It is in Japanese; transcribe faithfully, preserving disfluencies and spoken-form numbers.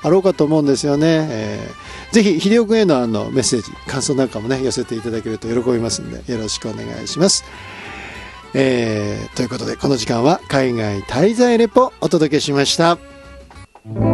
あろうかと思うんですよね。えー、ぜひ秀夫君へのあのメッセージ感想なんかもね寄せていただけると喜びますんでよろしくお願いします。えー、ということでこの時間は海外滞在レポお届けしました。